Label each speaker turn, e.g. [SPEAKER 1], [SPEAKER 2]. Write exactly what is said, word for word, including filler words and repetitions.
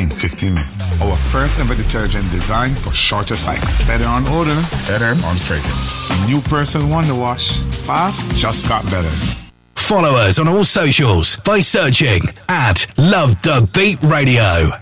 [SPEAKER 1] in fifteen minutes. Our first ever detergent designed for shorter cycle. Better on odor, better on fragrance. A new person wonder wash. Fast just got better.
[SPEAKER 2] Follow us on all socials by searching at Love the Beat Radio.